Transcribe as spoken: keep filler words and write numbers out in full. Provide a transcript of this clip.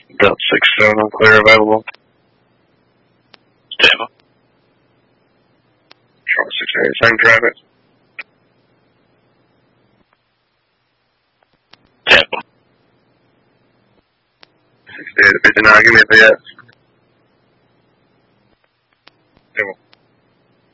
Delta six seven on clear available. Tampa. Charlie six eight, same traffic. Tampa. sixty-eight fifty-nine, give me a V X.